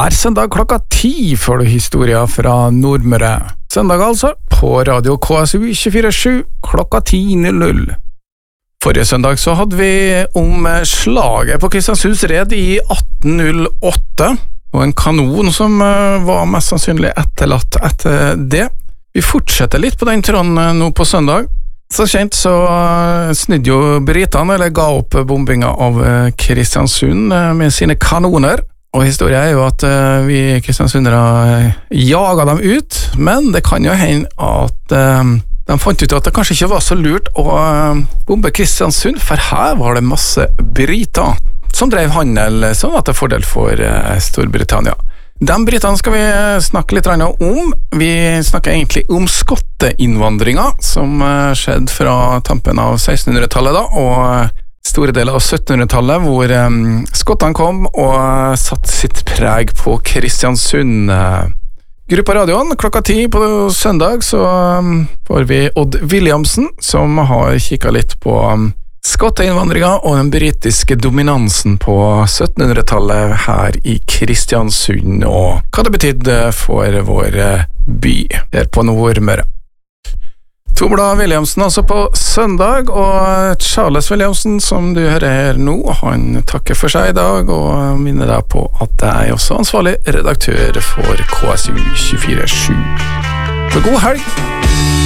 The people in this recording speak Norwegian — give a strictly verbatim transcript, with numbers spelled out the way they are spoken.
Hver søndag klokka ti får du historier fra Nordmøre. Søndag altså, på radio K S U tjuefire sju klokka ti null null. Forrige søndag så hadde vi om slaget på Kristiansunds Red i atten null åtte, og en kanon som var mest sannsynlig etterlatt etter det. Vi fortsetter litt på den tråden nå på søndag. Så kjent så snudde jo britene, eller ga opp bombinga av Kristiansund med sine kanoner. Og historien er jo at vi kristiansundere jaget dem ut, men det kan jo hende at de fant ut at det kanskje ikke var så lurt å bombe Kristiansund, for her var det masse briter som drev handel som var til fordel for Storbritannia. De britene skal vi snakke litt om. Vi snakker egentlig om skotteinnvandringen som skjedde fra tampen av sekstenhundretallet da, og store deler av syttenhundretallet, hvor um, skottene kom og satt sitt preg på Kristiansund. Gruppa radioen klokka ti på søndag så um, får vi Odd Williamsen, som har kikket litt på um, skotteinnvandringen og den britiske dominansen på syttenhundretallet her i Kristiansund, og hva det betydde for vår by her på Nordmøre. Tomla Williamsen altså på søndag, og Charles Williamsen, som du hører her nå, han takker for seg i dag, og minner deg på at jeg er også ansvarlig redaktør for K S U tjuefire sju. Så god helg!